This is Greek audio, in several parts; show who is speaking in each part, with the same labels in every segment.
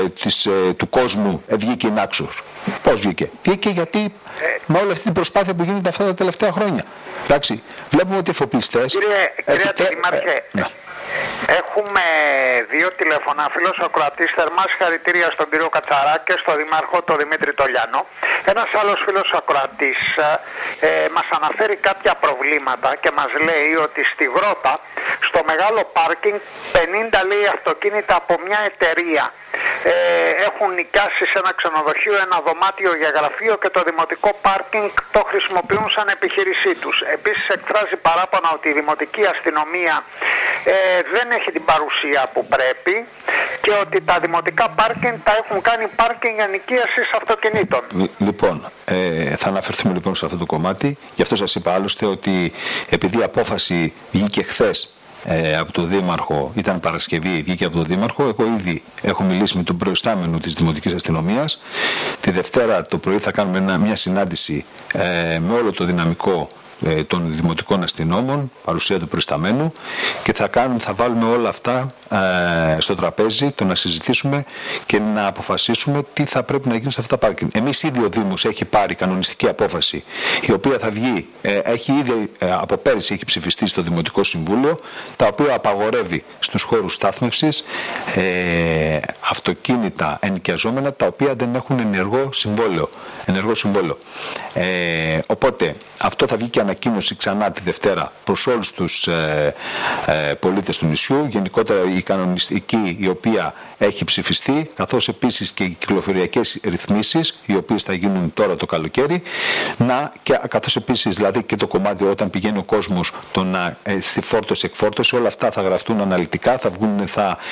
Speaker 1: του κόσμου βγήκε η Νάξος. Πώς βγήκε? Βγήκε γιατί με όλη αυτή την προσπάθεια που γίνεται αυτά τα τελευταία χρόνια. Εντάξει, βλέπουμε ότι οι εφοπλιστές...
Speaker 2: Κύριε Δήμαρχε, έχουμε δύο τηλέφωνα. Φίλος ακροατής, θερμά συγχαρητήρια στον κύριο Κατσαρά και στον Δήμαρχο τον Δημήτρη Τολιανό. Ένας άλλος φίλος ακροατής μας αναφέρει κάποια προβλήματα και μας λέει ότι στη Γρότα, στο μεγάλο πάρκινγκ, 50 λέει αυτοκίνητα από μια εταιρεία έχουν νοικιάσει σε ένα ξενοδοχείο ένα δωμάτιο για γραφείο και το δημοτικό πάρκινγκ το χρησιμοποιούν σαν επιχείρησή τους. Επίσης εκφράζει παράπονα ότι η δημοτική αστυνομία δεν έχει την παρουσία που πρέπει και ότι τα δημοτικά πάρκινγκ τα έχουν κάνει πάρκινγκ ενοικίασης αυτοκινήτων.
Speaker 1: Λοιπόν, θα αναφερθούμε λοιπόν σε αυτό το κομμάτι. Γι' αυτό σας είπα άλλωστε ότι επειδή η απόφαση βγήκε χθες από τον Δήμαρχο, ήταν Παρασκευή, βγήκε από τον Δήμαρχο. Εγώ ήδη έχω μιλήσει με τον προϊστάμενο της Δημοτικής Αστυνομίας. Τη Δευτέρα το πρωί θα κάνουμε μια συνάντηση με όλο το δυναμικό των δημοτικών αστυνόμων, παρουσία του προϊσταμένου, και θα βάλουμε όλα αυτά στο τραπέζι, το να συζητήσουμε και να αποφασίσουμε τι θα πρέπει να γίνει σε αυτά τα πάρκινγκ. Εμείς ήδη ο Δήμος έχει πάρει κανονιστική απόφαση, η οποία θα βγει, έχει ήδη από πέρυσι έχει ψηφιστεί στο Δημοτικό Συμβούλιο, τα οποία απαγορεύει στους χώρους στάθμευσης αυτοκίνητα ενοικιαζόμενα τα οποία δεν έχουν ενεργό συμβόλαιο. Οπότε αυτό θα βγει και ανακοίνωση ξανά τη Δευτέρα προς όλους τους πολίτες του νησιού, γενικότερα η κανονιστική η οποία έχει ψηφιστεί, καθώς επίσης και οι κυκλοφοριακές ρυθμίσεις οι οποίες θα γίνουν τώρα το καλοκαίρι, καθώς επίσης δηλαδή και το κομμάτι όταν πηγαίνει ο κόσμος στη φόρτωση-εκφόρτωση, όλα αυτά θα γραφτούν αναλυτικά, θα βγουν,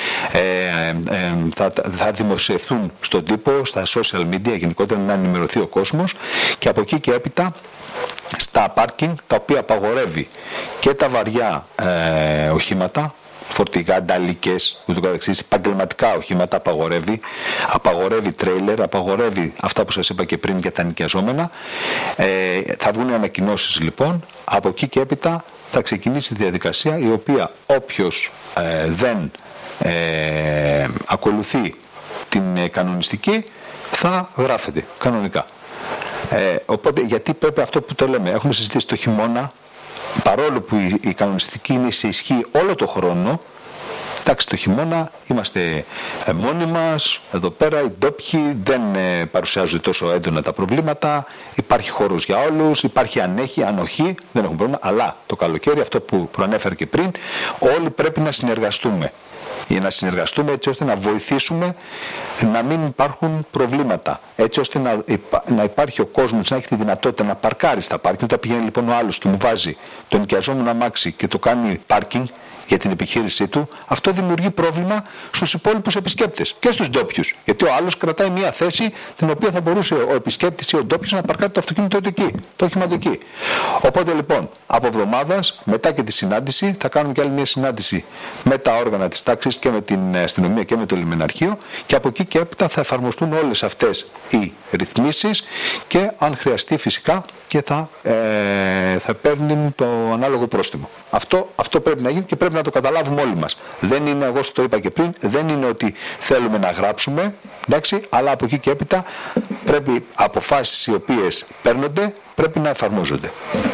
Speaker 1: θα δημοσιευθούν στον τύπο, στα social media, γενικότερα να ενημερωθεί ο κόσμος, και από εκεί και έπειτα στα πάρκινγκ, τα οποία απαγορεύει και τα βαριά οχήματα, φορτηγά, νταλίκες, ούτω καθεξής, επαγγελματικά οχήματα απαγορεύει τρέιλερ, απαγορεύει αυτά που σας είπα και πριν για τα νοικιαζόμενα. Θα βγουν ανακοινώσεις λοιπόν, από εκεί και έπειτα θα ξεκινήσει η διαδικασία, η οποία όποιος δεν ακολουθεί την κανονιστική θα γράφεται κανονικά. Οπότε γιατί πρέπει αυτό που το λέμε, έχουμε συζητήσει το χειμώνα, παρόλο που η κανονιστική είναι σε ισχύ όλο το χρόνο, εντάξει, το χειμώνα είμαστε μόνοι μας, εδώ πέρα οι ντόπιοι, δεν παρουσιάζονται τόσο έντονα τα προβλήματα, υπάρχει χώρος για όλους, υπάρχει ανοχή, δεν έχουμε πρόβλημα, αλλά το καλοκαίρι, αυτό που προανέφερα και πριν, όλοι πρέπει να συνεργαστούμε. Για να συνεργαστούμε έτσι ώστε να βοηθήσουμε να μην υπάρχουν προβλήματα. Έτσι ώστε να υπάρχει ο κόσμος, να έχει τη δυνατότητα να παρκάρει στα πάρκινγκ. Όταν πηγαίνει λοιπόν ο άλλος και μου βάζει το νοικιαζόμενο αμάξι και το κάνει πάρκινγκ για την επιχείρησή του, αυτό δημιουργεί πρόβλημα στους υπόλοιπους επισκέπτες και στους ντόπιους. Γιατί ο άλλος κρατάει μια θέση την οποία θα μπορούσε ο επισκέπτης ή ο ντόπιος να παρκάρει το αυτοκίνητο του εκεί, το όχημα του εκεί. Οπότε λοιπόν, από εβδομάδας, μετά και τη συνάντηση, θα κάνουμε και άλλη μια συνάντηση με τα όργανα της τάξης και με την αστυνομία και με το λιμεναρχείο, και από εκεί και έπειτα θα εφαρμοστούν όλες αυτές οι ρυθμίσεις και αν χρειαστεί φυσικά και θα παίρνουν το ανάλογο πρόστιμο. Αυτό πρέπει να γίνει και πρέπει να το καταλάβουμε όλοι μας. Δεν είναι, εγώ το είπα και πριν, δεν είναι ότι θέλουμε να γράψουμε, εντάξει, αλλά από εκεί και έπειτα πρέπει αποφάσεις οι οποίες παίρνονται πρέπει να εφαρμόζονται.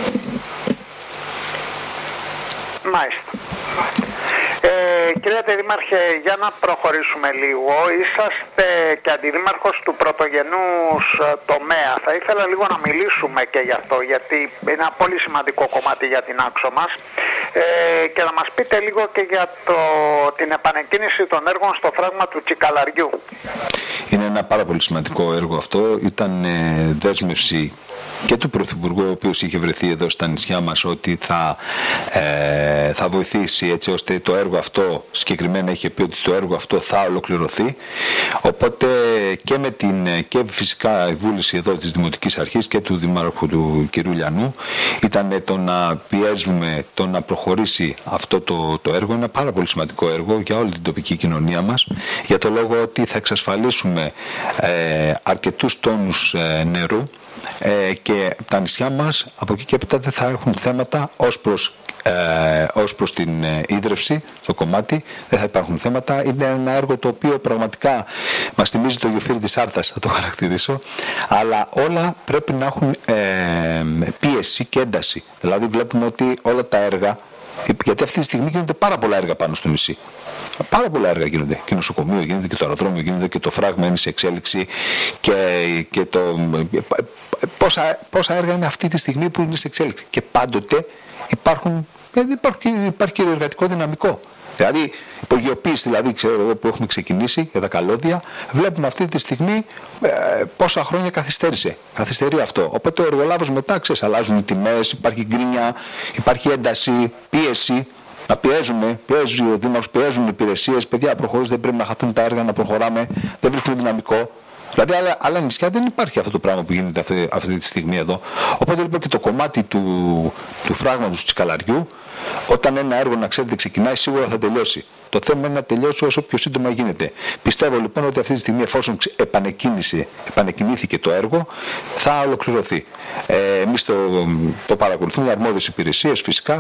Speaker 2: Μάλιστα. Κύριε Δήμαρχε, για να προχωρήσουμε λίγο, είσαστε και αντιδήμαρχος του πρωτογενούς τομέα. Θα ήθελα λίγο να μιλήσουμε και γι' αυτό, γιατί είναι ένα πολύ σημαντικό κομμάτι για την Άξο μας, και να μας πείτε λίγο και για την επανεκκίνηση των έργων στο φράγμα του Τσικαλαριού.
Speaker 1: Είναι ένα πάρα πολύ σημαντικό έργο αυτό. Ήταν δέσμευση και του Πρωθυπουργού, ο οποίος είχε βρεθεί εδώ στα νησιά μας, ότι θα βοηθήσει έτσι ώστε το έργο αυτό, συγκεκριμένα είχε πει ότι το έργο αυτό θα ολοκληρωθεί. Οπότε και φυσικά η βούληση εδώ της Δημοτικής Αρχής και του Δημάρχου του κ. Λιανού ήταν το να πιέζουμε το να προχωρήσει αυτό το έργο. Είναι ένα πάρα πολύ σημαντικό έργο για όλη την τοπική κοινωνία μας, για το λόγο ότι θα εξασφαλίσουμε αρκετούς τόνους νερού, και τα νησιά μας από εκεί και έπειτα δεν θα έχουν θέματα ως προς ως προς την ίδρυυση, το κομμάτι, δεν θα υπάρχουν θέματα. Είναι ένα έργο το οποίο πραγματικά μας θυμίζει το Γιουφύρι της Άρτας, θα το χαρακτηρίσω, αλλά όλα πρέπει να έχουν πίεση και ένταση. Δηλαδή βλέπουμε ότι όλα τα έργα, γιατί αυτή τη στιγμή γίνονται πάρα πολλά έργα πάνω στο νησί. Πάρα πολλά έργα γίνονται. Και νοσοκομείο γίνεται και το αεροδρόμιο γίνεται και το φράγμα είναι σε εξέλιξη και το... Πόσα έργα είναι αυτή τη στιγμή που είναι σε εξέλιξη. Και πάντοτε υπάρχει και εργατικό δυναμικό. Δηλαδή, υπογειοποίηση δηλαδή, που έχουμε ξεκινήσει για τα καλώδια, βλέπουμε αυτή τη στιγμή πόσα χρόνια καθυστερεί αυτό. Οπότε ο εργολάβος μετά, αλλάζουν οι τιμές, υπάρχει γκρίνια, υπάρχει ένταση, πίεση. Να πιέζει ο Δήμαρχος, πιέζουν οι υπηρεσίες, παιδιά προχωρήστε, δεν πρέπει να χαθούν τα έργα, να προχωράμε, δεν βρίσκουν δυναμικό. Δηλαδή άλλα νησιά δεν υπάρχει αυτό το πράγμα που γίνεται αυτή τη στιγμή εδώ. Οπότε λοιπόν και το κομμάτι του φράγματος του Τσικαλαριού, όταν ένα έργο να ξέρετε ξεκινάει, σίγουρα θα τελειώσει. Το θέμα είναι να τελειώσει όσο πιο σύντομα γίνεται. Πιστεύω λοιπόν ότι αυτή τη στιγμή, εφόσον επανεκκινήθηκε το έργο, θα ολοκληρωθεί. Εμείς το παρακολουθούμε, οι αρμόδιες υπηρεσίες φυσικά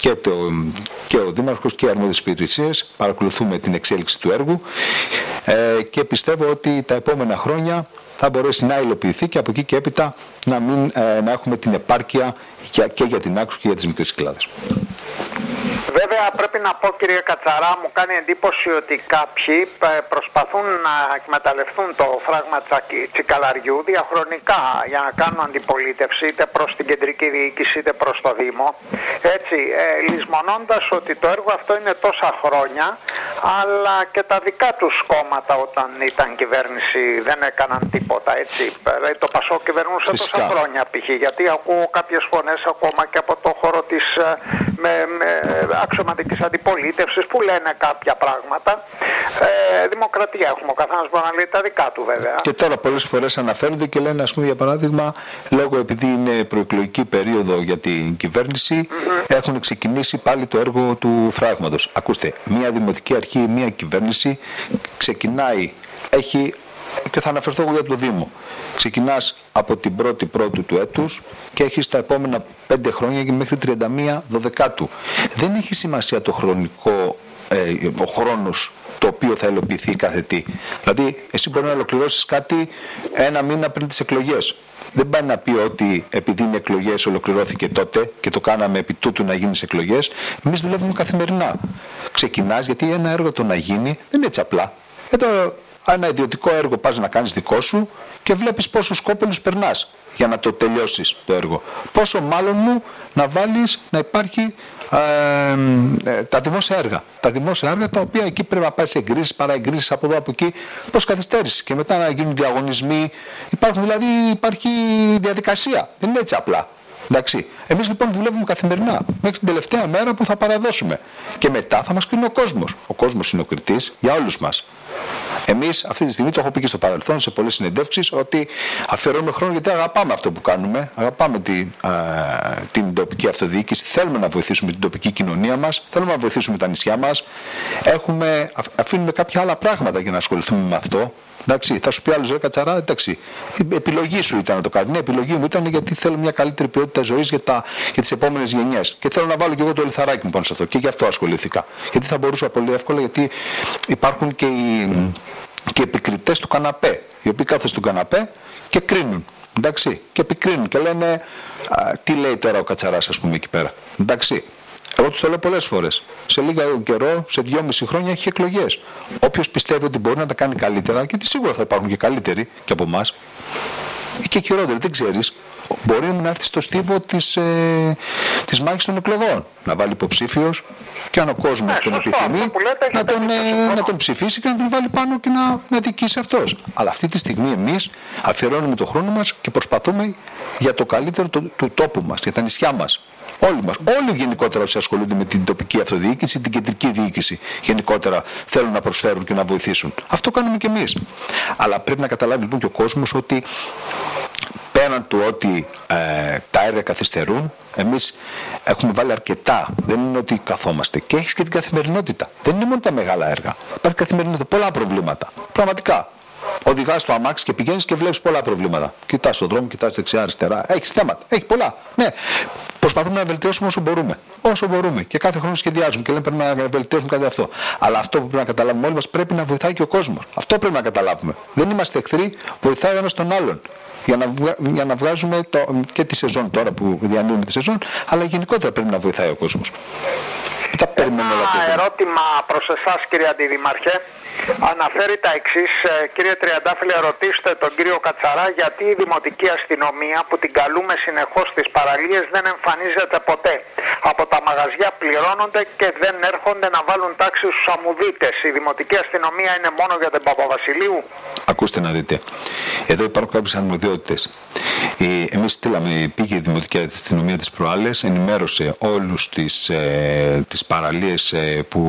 Speaker 1: και ο Δήμαρχος και οι αρμόδιες υπηρεσίες παρακολουθούμε την εξέλιξη του έργου και πιστεύω ότι τα επόμενα χρόνια θα μπορέσει να υλοποιηθεί και από εκεί και έπειτα να έχουμε την επάρκεια και για την Άξο και για τις μικρές Κυκλάδες.
Speaker 2: Βέβαια πρέπει να πω, κύριε Κατσαρά, μου κάνει εντύπωση ότι κάποιοι προσπαθούν να εκμεταλλευτούν το φράγμα Τσικαλαριού διαχρονικά για να κάνουν αντιπολίτευση είτε προς την κεντρική διοίκηση είτε προς το Δήμο, έτσι, λησμονώντας ότι το έργο αυτό είναι τόσα χρόνια, αλλά και τα δικά τους κόμματα όταν ήταν κυβέρνηση δεν έκαναν τίποτα, έτσι. Το Πασόκ κυβερνούσε τόσα χρόνια π.χ. γιατί ακούω κάποιες φωνές ακόμα και από το χώρο της αξιωματικής αντιπολίτευσης που λένε κάποια πράγματα. Δημοκρατία έχουμε, ο καθένας μπορεί να λέει τα δικά του βέβαια.
Speaker 1: Και τώρα πολλές φορές αναφέρονται και λένε, ας πούμε για παράδειγμα, λόγω επειδή είναι προεκλογική περίοδο για την κυβέρνηση, έχουν ξεκινήσει πάλι το έργο του φράγματος. Ακούστε, μια δημοτική αρχή, μια κυβέρνηση ξεκινάει, και θα αναφερθώ εγώ για το Δήμο. Ξεκινάς από την 1η του έτους και έχεις τα επόμενα 5 χρόνια και μέχρι 31 Δωδεκάτου. Δεν έχει σημασία το χρονικό, ο χρόνος το οποίο θα υλοποιηθεί κάθε τι. Δηλαδή, εσύ μπορεί να ολοκληρώσεις κάτι ένα μήνα πριν τις εκλογές. Δεν πάει να πει ότι επειδή είναι εκλογές ολοκληρώθηκε τότε και το κάναμε επί τούτου να γίνει εκλογές. Εμείς δουλεύουμε καθημερινά. Ξεκινάς, γιατί ένα έργο το να γίνει δεν είναι έτσι απλά. Ένα ιδιωτικό έργο πας να κάνεις δικό σου και βλέπεις πόσους κόπελους περνάς για να το τελειώσεις το έργο. Πόσο μάλλον να βάλεις να υπάρχει τα δημόσια έργα. Τα δημόσια έργα τα οποία εκεί πρέπει να πάρεις εγκρίσεις, παραεγκρίσεις από εδώ από εκεί, προς καθυστέρηση και μετά να γίνουν διαγωνισμοί. Υπάρχει διαδικασία. Δεν είναι έτσι απλά. Εντάξει. Εμείς λοιπόν δουλεύουμε καθημερινά μέχρι την τελευταία μέρα που θα παραδώσουμε. Και μετά θα μας κρίνει ο κόσμος. Ο κόσμος είναι ο κριτής για όλους μας. Εμείς αυτή τη στιγμή, το έχω πει και στο παρελθόν σε πολλές συνεντεύξεις, ότι αφιερώνουμε χρόνο γιατί αγαπάμε αυτό που κάνουμε, αγαπάμε την τοπική αυτοδιοίκηση, θέλουμε να βοηθήσουμε την τοπική κοινωνία μας, θέλουμε να βοηθήσουμε τα νησιά μας, αφήνουμε κάποια άλλα πράγματα για να ασχοληθούμε με αυτό. Εντάξει, θα σου πει άλλος, ρε Κατσαρά, εντάξει, επιλογή σου ήταν να το κάνει. Ναι, επιλογή μου ήταν γιατί θέλω μια καλύτερη ποιότητα ζωής για τις επόμενες γενιές. Και θέλω να βάλω και εγώ το λιθαράκι μου πάνω σε αυτό. Και γι' αυτό ασχολήθηκα. Γιατί θα μπορούσα πολύ εύκολα, γιατί υπάρχουν και οι επικριτές του καναπέ. Οι οποίοι κάθονται στον καναπέ και κρίνουν. Εντάξει, και επικρίνουν και λένε τι λέει τώρα ο Κατσαράς, ας πούμε, εκεί πέρα. Εντάξει. Εγώ τους το λέω πολλές φορές. Σε λίγο καιρό, σε 2,5 χρόνια έχει εκλογές. Όποιος πιστεύει ότι μπορεί να τα κάνει καλύτερα, γιατί σίγουρα θα υπάρχουν και καλύτεροι και από εμάς, ή και χειρότεροι, δεν ξέρεις, μπορεί να έρθει στο στίβο της μάχης των εκλογών. Να βάλει υποψήφιος και αν ο κόσμος τον επιθυμεί, να τον ψηφίσει και να τον βάλει πάνω και να δικήσει αυτός. Αλλά αυτή τη στιγμή εμείς αφιερώνουμε τον χρόνο μας και προσπαθούμε για το καλύτερο του τόπου μας, για τα νησιά μας. Όλοι γενικότερα όσοι ασχολούνται με την τοπική αυτοδιοίκηση, την κεντρική διοίκηση, γενικότερα θέλουν να προσφέρουν και να βοηθήσουν. Αυτό κάνουμε και εμείς. Αλλά πρέπει να καταλάβει λοιπόν και ο κόσμος ότι πέραν του ότι τα έργα καθυστερούν, εμείς έχουμε βάλει αρκετά. Δεν είναι ότι καθόμαστε. Και έχεις και την καθημερινότητα. Δεν είναι μόνο τα μεγάλα έργα. Υπάρχει καθημερινότητα, πολλά προβλήματα. Πραγματικά. Οδηγάς το αμάξι και πηγαίνεις και βλέπεις πολλά προβλήματα. Κοιτάς τον δρόμο, κοιτάς δεξιά-αριστερά. Έχεις θέματα. Έχει πολλά. Ναι. Προσπαθούμε να βελτιώσουμε όσο μπορούμε. Όσο μπορούμε. Και κάθε χρόνο σχεδιάζουμε και λέμε πρέπει να βελτιώσουμε κάτι αυτό. Αλλά αυτό που πρέπει να καταλάβουμε όλοι μας, πρέπει να βοηθάει και ο κόσμος. Αυτό πρέπει να καταλάβουμε. Δεν είμαστε εχθροί, βοηθάει ο ένας τον άλλον. Για να βγάζουμε και τη σεζόν τώρα που διανύουμε τη σεζόν, αλλά γενικότερα πρέπει να βοηθάει ο κόσμος.
Speaker 2: Ένα ερώτημα προς εσάς, κύριε Αντιδημαρχέ. Αναφέρει τα εξής: κύριε Τριαντάφυλλε, ρωτήστε τον κύριο Κατσαρά γιατί η δημοτική αστυνομία που την καλούμε συνεχώς στις παραλίες δεν εμφανίζεται ποτέ. Από τα μαγαζιά πληρώνονται και δεν έρχονται να βάλουν τάξη στους αμμουδίτες. Η δημοτική αστυνομία είναι μόνο για τον Παπαβασιλείου.
Speaker 1: Ακούστε να δείτε. Εδώ υπάρχουν κάποιες αρμοδιότητες. Εμείς πήγε η δημοτική αστυνομία τις προάλλες, ενημέρωσε όλους τις παραλίες που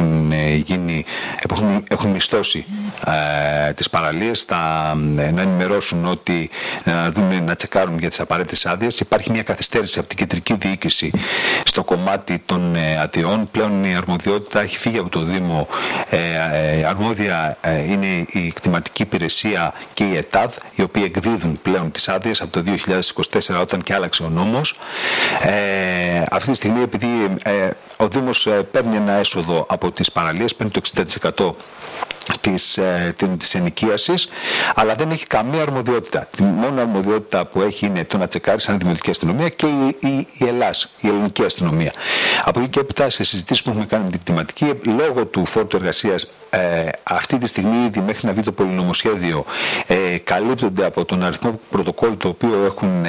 Speaker 1: έχουν μισθώσει τις παραλίες, να ενημερώσουν ότι να τσεκάρουν για τις απαραίτητες άδειες. Υπάρχει μια καθυστέρηση από την κεντρική διοίκηση στο κομμάτι των αδειών. Πλέον η αρμοδιότητα έχει φύγει από το Δήμο. Αρμόδια είναι η κτηματική υπηρεσία και η ΕΤΑΔ, οι οποίοι εκδίδουν πλέον τις άδειες από το 2024 όταν και άλλαξε ο νόμος. Αυτή τη στιγμή, επειδή ο Δήμος παίρνει ένα έσοδο από τις παραλίες, παίρνει το 60% της ενοικίασης, αλλά δεν έχει καμία αρμοδιότητα. Τη μόνη αρμοδιότητα που έχει είναι το να τσεκάρει σαν δημοτική αστυνομία και η ΕΛΑΣ, η ελληνική αστυνομία. Από εκεί και έπειτα, σε συζητήσεις που έχουμε κάνει με την κτηματική, λόγω του φόρτου εργασίας, αυτή τη στιγμή ήδη μέχρι να βγει το πολυνομοσχέδιο καλύπτονται από τον αριθμό πρωτοκόλλου το οποίο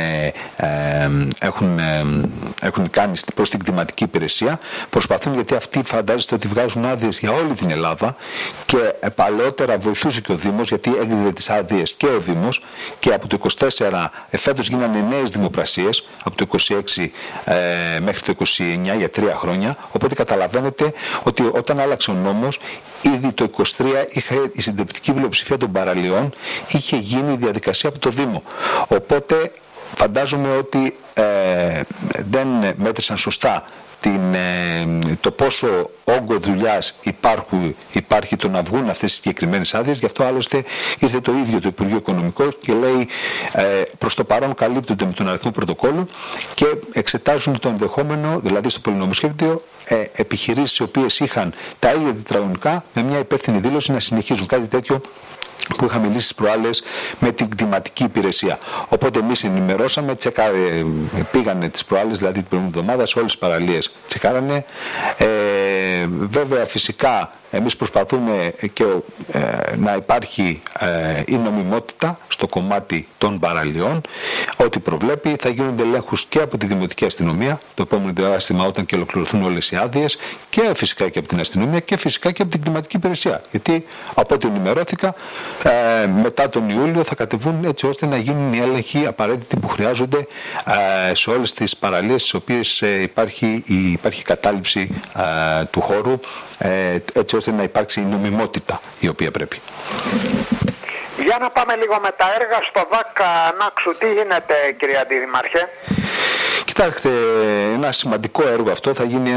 Speaker 1: έχουν κάνει προς την κτηματική υπηρεσία. Προσπαθούν, γιατί αυτοί φαντάζεστε ότι βγάζουν άδειες για όλη την Ελλάδα και παλαιότερα βοηθούσε και ο Δήμος, γιατί έκδιδε τις άδειες και ο Δήμος, και από το 24 φέτος γίνανε νέες δημοπρασίες από το 26 μέχρι το 29 για 3 χρόνια. Οπότε καταλαβαίνετε ότι όταν άλλαξε ο νόμος, ήδη το 23 η συντριπτική πλειοψηφία των παραλιών είχε γίνει η διαδικασία από το Δήμο. Οπότε φαντάζομαι ότι δεν μέτρησαν σωστά το πόσο όγκο δουλειάς υπάρχει το να βγουν αυτές οι συγκεκριμένες άδειες. Γι' αυτό άλλωστε ήρθε το ίδιο το Υπουργείο Οικονομικών και λέει προς το παρόν καλύπτονται με τον αριθμό πρωτοκόλλου και εξετάζουν το ενδεχόμενο, δηλαδή στο πολυνομοσχέδιο, επιχειρήσεις οι οποίες είχαν τα ίδια τετραγωνικά με μια υπεύθυνη δήλωση να συνεχίζουν κάτι τέτοιο που είχαμε λύσει προάλλες με την κτηματική υπηρεσία. Οπότε εμείς ενημερώσαμε, πήγανε τις προάλλες, δηλαδή την προηγούμενη εβδομάδα, σε όλες τις παραλίες τσεκάρανε. Βέβαια, φυσικά, εμείς προσπαθούμε και να υπάρχει η νομιμότητα στο κομμάτι των παραλιών. Ό,τι προβλέπει, θα γίνονται ελέγχους και από τη Δημοτική Αστυνομία το επόμενο διάστημα, όταν και ολοκληρωθούν όλες οι άδειες, και φυσικά και από την αστυνομία και φυσικά και από την κτηματική υπηρεσία. Γιατί από ό,τι ενημερώθηκα, μετά τον Ιούλιο θα κατεβούν, έτσι ώστε να γίνουν οι έλεγχοι απαραίτητοι που χρειάζονται σε όλες τις παραλίες στις οποίες υπάρχει κατάληψη του χώρου, έτσι ώστε να υπάρξει η νομιμότητα η οποία πρέπει.
Speaker 2: Για να πάμε λίγο με τα έργα στο ΔΑΚ Νάξου. Τι γίνεται, κύριε Αντιδημαρχέ?
Speaker 1: Κοιτάξτε, ένα σημαντικό έργο αυτό θα γίνει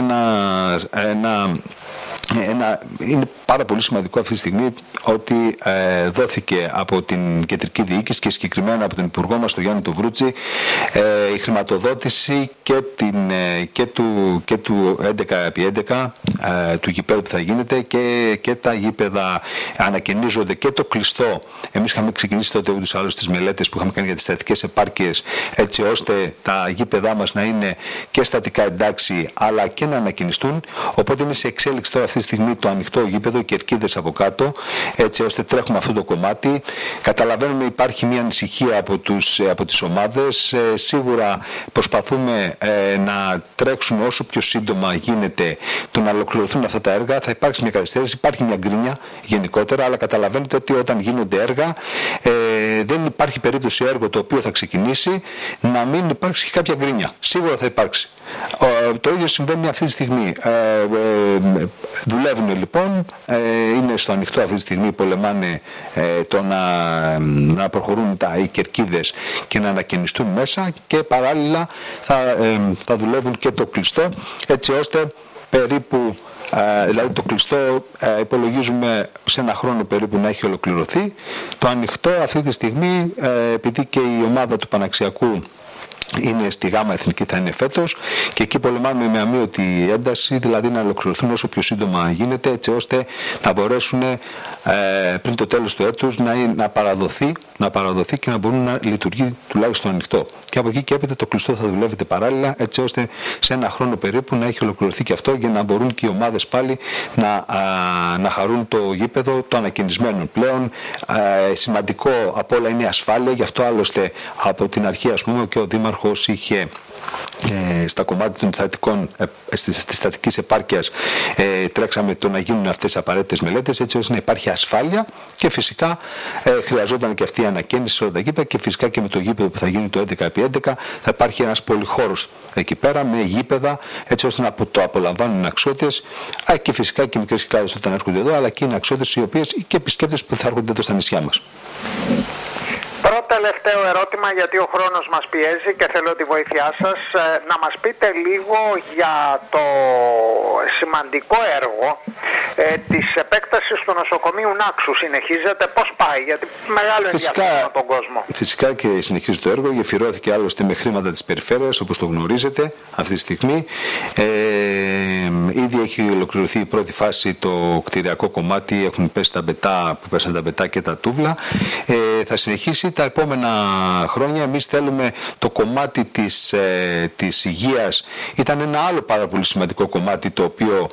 Speaker 1: είναι πάρα πολύ σημαντικό αυτή τη στιγμή ότι δόθηκε από την κεντρική διοίκηση και συγκεκριμένα από τον Υπουργό μας, τον Γιάννη Βρούτση, η χρηματοδότηση και του 11x11 του γηπέδου που θα γίνεται και τα γήπεδα ανακαινίζονται και το κλειστό. Εμείς είχαμε ξεκινήσει τότε ούτως άλλως τις μελέτες που είχαμε κάνει για τις στατικές επάρκειες, έτσι ώστε τα γήπεδά μας να είναι και στατικά εντάξει αλλά και να ανακαινιστούν. Οπότε είναι σε εξέλιξη τώρα αυτή τη στιγμή το ανοιχτό γήπεδο, οι κερκίδες από κάτω, έτσι ώστε τρέχουμε αυτό το κομμάτι. Καταλαβαίνουμε υπάρχει μια ανησυχία από τις ομάδες. Σίγουρα προσπαθούμε να τρέξουμε όσο πιο σύντομα γίνεται το να ολοκληρωθούν αυτά τα έργα. Θα υπάρξει μια καθυστέρηση, υπάρχει μια γκρίνια γενικότερα, αλλά καταλαβαίνετε ότι όταν γίνονται έργα δεν υπάρχει περίπτωση έργο το οποίο θα ξεκινήσει να μην υπάρξει κάποια γκρίνια. Σίγουρα θα υπάρξει. Το ίδιο συμβαίνει αυτή τη στιγμή. Δουλεύουν λοιπόν, είναι στο ανοιχτό αυτή τη στιγμή, πολεμάνε το να προχωρούν οι κερκίδες και να ανακαινιστούν μέσα, και παράλληλα θα δουλεύουν και το κλειστό, έτσι ώστε περίπου Δηλαδή το κλειστό υπολογίζουμε σε ένα χρόνο περίπου να έχει ολοκληρωθεί. Το ανοιχτό αυτή τη στιγμή, επειδή και η ομάδα του Παναξιακού είναι στη ΓΑΜΑ Εθνική, θα είναι φέτος, και εκεί πολεμάμε με αμύωτη ένταση, δηλαδή να ολοκληρωθούν όσο πιο σύντομα γίνεται, έτσι ώστε να μπορέσουν πριν το τέλος του έτους να παραδοθεί και να μπορούν να λειτουργεί τουλάχιστον ανοιχτό. Και από εκεί και έπειτα το κλειστό θα δουλεύεται παράλληλα, έτσι ώστε σε ένα χρόνο περίπου να έχει ολοκληρωθεί και αυτό, για να μπορούν και οι ομάδες πάλι να χαρούν το γήπεδο, το ανακαινισμένο πλέον. Σημαντικό απ' όλα είναι η ασφάλεια, γι' αυτό άλλωστε από την αρχή, ας πούμε, και ο Δήμαρχος είχε στα κομμάτια των στατικών, της στατικής επάρκειας, τρέξαμε το να γίνουν αυτές τις απαραίτητες μελέτες, έτσι ώστε να υπάρχει ασφάλεια, και φυσικά χρειαζόταν και αυτή η ανακαίνιση σε όλα τα γήπεδα, και φυσικά και με το γήπεδο που θα γίνει το 11x11 θα υπάρχει ένας πολυχώρος εκεί πέρα με γήπεδα, έτσι ώστε να το απολαμβάνουν αξιώτες, και φυσικά και οι μικρές κυκλάδες όταν έρχονται εδώ, αλλά και οι αξιώτες οι οποίες και επισκέπτες που θα έρχονται εδώ στα νησιά μας.
Speaker 2: Πρώτο τελευταίο ερώτημα, γιατί ο χρόνος μας πιέζει και θέλω τη βοήθειά σας, να μας πείτε λίγο για το σημαντικό έργο της επέκτασης του νοσοκομείου Νάξου. Συνεχίζεται, πώς πάει, γιατί μεγάλο ενδιαφέρον από τον κόσμο.
Speaker 1: Φυσικά και συνεχίζει το έργο, γεφυρώθηκε άλλωστε με χρήματα της περιφέρειας, όπως το γνωρίζετε αυτή τη στιγμή. Ήδη έχει ολοκληρωθεί η πρώτη φάση, το κτηριακό κομμάτι, έχουν πέσει τα μπετά, που πέσαν τα μπετά και τα τούβλα. Θα συνεχίσει τα επόμενα χρόνια. Εμείς θέλουμε το κομμάτι της υγείας, ήταν ένα άλλο πάρα πολύ σημαντικό κομμάτι, το οποίο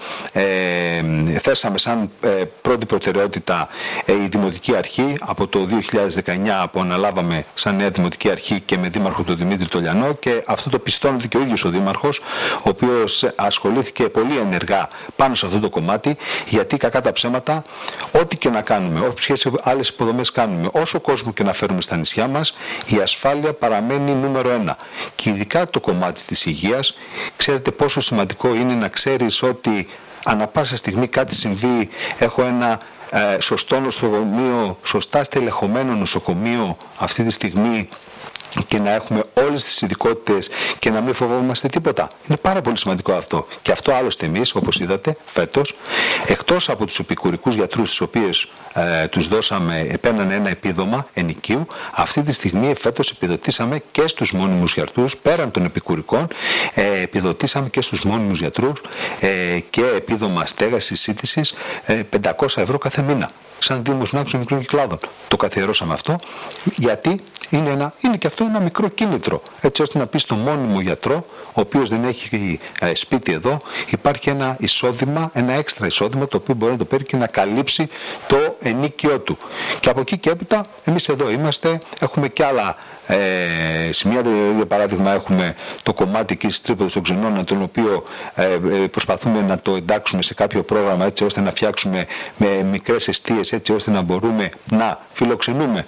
Speaker 1: θέσαμε σαν πρώτη προτεραιότητα η Δημοτική Αρχή από το 2019, που αναλάβαμε σαν νέα Δημοτική Αρχή και με Δήμαρχο τον Δημήτρη Τολιανό, και αυτό το πιστώνεται και ο ίδιος ο Δήμαρχος, ο οποίος ασχολήθηκε πολύ ενεργά πάνω σε αυτό το κομμάτι, γιατί κακά τα ψέματα, ό,τι και να κάνουμε, όποιες άλλες υποδομές κάνουμε, όσο κόσμο και να φέρουμε στα νησιά μας, η ασφάλεια παραμένει νούμερο 1. Και ειδικά το κομμάτι της υγείας, ξέρετε πόσο σημαντικό είναι να ξέρεις ότι ανά πάσα στιγμή κάτι συμβεί, έχω ένα σωστό νοσοκομείο, σωστά στελεχωμένο νοσοκομείο αυτή τη στιγμή, και να έχουμε όλες τις ειδικότητες και να μην φοβόμαστε τίποτα. Είναι πάρα πολύ σημαντικό αυτό. Και αυτό άλλωστε εμείς, όπως είδατε, φέτος, εκτός από τους επικουρικούς γιατρούς, τους οποίους τους δώσαμε, επένανε ένα επίδομα ενοικίου, αυτή τη στιγμή φέτος επιδοτήσαμε και στους μόνιμους γιατρούς, πέραν των επικουρικών, επιδοτήσαμε και στους μόνιμους γιατρούς και επίδομα στέγασης, σύντησης, 500 ευρώ κάθε μήνα. Σαν Δήμος Νάξου Μικρών Κυκλάδων. Το καθιερώσαμε αυτό, γιατί είναι και αυτό ένα μικρό κίνητρο. Έτσι ώστε να πει στον μόνιμο γιατρό, ο οποίος δεν έχει σπίτι εδώ, υπάρχει ένα εισόδημα, ένα έξτρα εισόδημα, το οποίο μπορεί να το παίρνει και να καλύψει το ενίκιο του. Και από εκεί και έπειτα, εμείς εδώ είμαστε, έχουμε και άλλα σημεία. Για παράδειγμα, έχουμε το κομμάτι εκεί στις Τρίποδες των Ξενών, τον οποίο προσπαθούμε να το εντάξουμε σε κάποιο πρόγραμμα, έτσι ώστε να φτιάξουμε με μικρές εστίες, έτσι ώστε να μπορούμε να φιλοξενούμε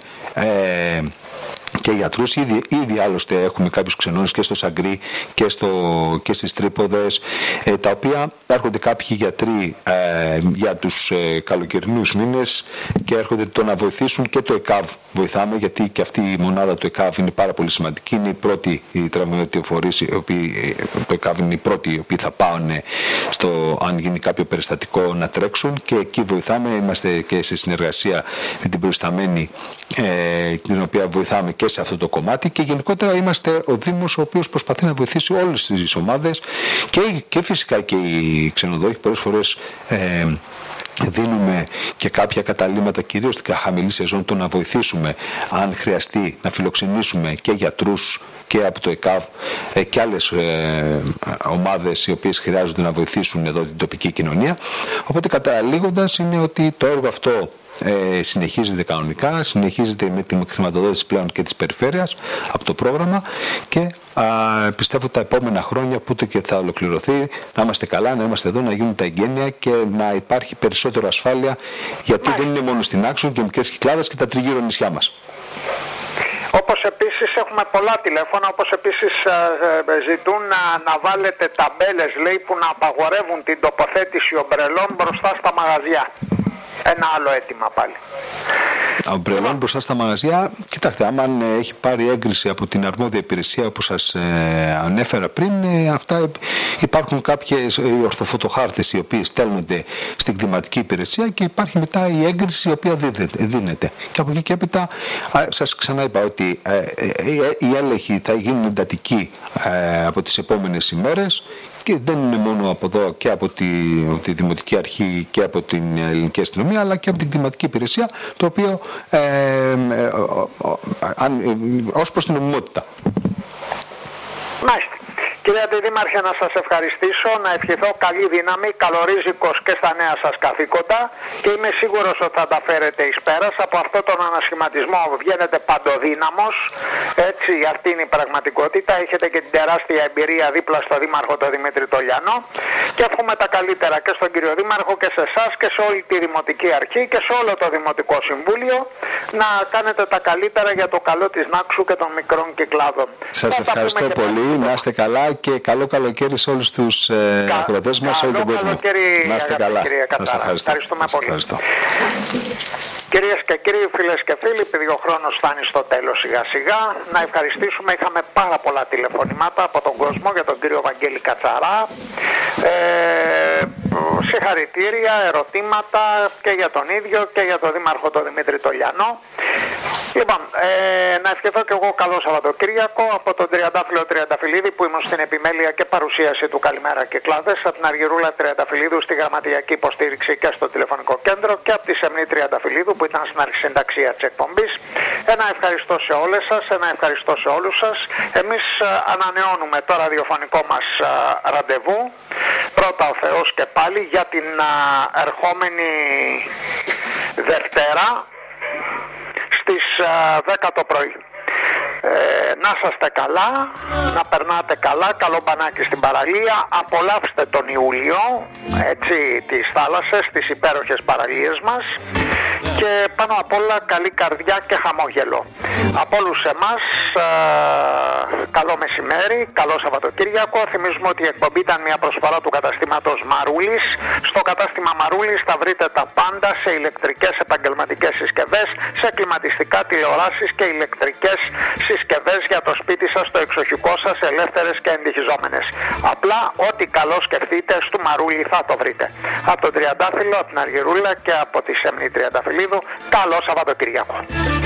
Speaker 1: και γιατρούς. Ήδη άλλωστε έχουμε κάποιους ξενώνες και στο Σαγκρί και στις Τρίποδες, τα οποία έρχονται κάποιοι γιατροί για τους καλοκαιρινούς μήνες και έρχονται το να βοηθήσουν, και το ΕΚΑΒ βοηθάμε, γιατί και αυτή η μονάδα του ΕΚΑΒ είναι πάρα πολύ σημαντική. Είναι η πρώτη τραυματιοφορείς, το ΕΚΑΒ είναι οι πρώτοι οι οποίοι θα πάνε αν γίνει κάποιο περιστατικό να τρέξουν, και εκεί βοηθάμε. Είμαστε και σε συνεργασία με την προϊσταμένη, την οποία βοηθάμε και σε αυτό το κομμάτι, και γενικότερα είμαστε ο Δήμος ο οποίος προσπαθεί να βοηθήσει όλες τις ομάδες, και φυσικά και οι ξενοδόχοι. Πολλές φορές δίνουμε και κάποια καταλύματα, κυρίως στην χαμηλή σεζόν, το να βοηθήσουμε αν χρειαστεί να φιλοξενήσουμε και γιατρούς και από το ΕΚΑΒ και άλλες ομάδες οι οποίες χρειάζονται να βοηθήσουν εδώ την τοπική κοινωνία. Οπότε καταλήγοντας είναι ότι το έργο αυτό συνεχίζεται κανονικά, συνεχίζεται με τη χρηματοδότηση πλέον και της περιφέρειας από το πρόγραμμα, και πιστεύω τα επόμενα χρόνια που και θα ολοκληρωθεί να είμαστε καλά, να είμαστε εδώ, να γίνουν τα εγγένεια και να υπάρχει περισσότερο ασφάλεια, γιατί δεν είναι μόνο στην Άξο και μικρές Κυκλάδες και τα τριγύρω νησιά μας.
Speaker 2: Όπως επίσης έχουμε πολλά τηλέφωνα, όπως επίσης ζητούν να βάλετε ταμπέλες, λέει, που να απαγορεύουν την τοποθέτηση ομπρελών μπροστά στα μαγαζιά. Ένα άλλο αίτημα πάλι.
Speaker 1: ομπρελών μπροστά στα μαγαζιά. Κοιτάξτε, άμα έχει πάρει έγκριση από την αρμόδια υπηρεσία, όπως σας ανέφερα πριν, αυτά υπάρχουν κάποιες ορθοφωτοχάρτες οι οποίες στέλνονται στην κτηματική υπηρεσία και υπάρχει μετά η έγκριση η οποία δίνεται. Και από εκεί και έπειτα σας ξαναείπα ότι οι έλεγχοι θα γίνουν εντατικοί από τις επόμενες ημέρες. Και δεν είναι μόνο από εδώ και από τη Δημοτική Αρχή και από την Ελληνική Αστυνομία, αλλά και από την κτηματική υπηρεσία, το οποίο ως προς την νομιμότητα.
Speaker 2: Μάλιστα. Κύριε Αντιδήμαρχε, να σας ευχαριστήσω, να ευχηθώ καλή δύναμη, καλορίζικος και στα νέα σας καθήκοντα και είμαι σίγουρος ότι θα τα φέρετε εις πέρας. Από αυτό τον ανασχηματισμό βγαίνετε παντοδύναμος, έτσι αυτή είναι η πραγματικότητα. Έχετε και την τεράστια εμπειρία δίπλα στο Δήμαρχο τον Δημήτρη Τολιανό και εύχομαι τα καλύτερα και στον κύριο Δήμαρχο και σε εσάς και σε όλη τη Δημοτική Αρχή και σε όλο το Δημοτικό Συμβούλιο να κάνετε τα καλύτερα για το καλό της Νάξου και των μικρών κυκλάδων.
Speaker 1: Σας ευχαριστώ πολύ, να είστε καλά και καλό καλοκαίρι σε όλους τους ακροατές μας, σε όλο τον κόσμο. Να είστε καλά. Σας
Speaker 2: ευχαριστούμε πολύ. Κυρίες και κύριοι, φίλες και φίλοι, επειδή ο χρόνος φτάνει στο τέλος σιγά σιγά, να ευχαριστήσουμε, είχαμε πάρα πολλά τηλεφωνήματα από τον κόσμο για τον κύριο Βαγγέλη Κατσαρά, συγχαρητήρια, ερωτήματα και για τον ίδιο και για τον Δήμαρχο τον Δημήτρη Τολιανό. Λοιπόν, να ευχηθώ και εγώ καλό Σαββατοκύριακο από τον Τριαντάφυλλο Τριανταφυλλίδη που ήμουν στην επιμέλεια και παρουσίαση του Καλημέρα Κυκλάδες, από την Αργυρούλα Τριανταφυλλίδου στη γραμματιακή υποστήριξη και στο τηλεφωνικό κέντρο και από τη Σεμνή Τριανταφυλλίδου που ήταν στην αρχισυνταξία της εκπομπής. Ένα ευχαριστώ σε όλες σας, ένα ευχαριστώ σε όλους σας. Εμείς ανανεώνουμε το ραδιοφωνικό μας ραντεβού, πρώτα ο Θεός και πάλι, για την ερχόμενη Δευτέρα στις 10 το πρωί. Να είσαστε καλά, να περνάτε καλά, καλό μπανάκι στην παραλία, απολαύστε τον Ιούλιο, έτσι, τις θάλασσες, τις υπέροχες παραλίες μας και πάνω απ' όλα καλή καρδιά και χαμόγελο. Από όλους εμάς, καλό μεσημέρι, καλό Σαββατοκύριακο. Θυμίζουμε ότι η εκπομπή ήταν μια προσφορά του καταστήματος Μαρούλης. Στο κατάστημα Μαρούλης θα βρείτε τα πάντα σε ηλεκτρικές επαγγελματικές συσκευές, σε κλιματιστικά, τηλεοράσεις και ηλεκτρικές συσκευές για το σπίτι σας, το εξοχικό σας, ελεύθερες και εντυχιζόμενες. Απλά ό,τι καλό σκεφτείτε στο Μαρούλη θα το βρείτε. Από τον Τριαντάφυλλο, από την Αργυρούλα και από τη Σεμνή Τριανταφυλλίδου, καλό Σαββατοκύριακο.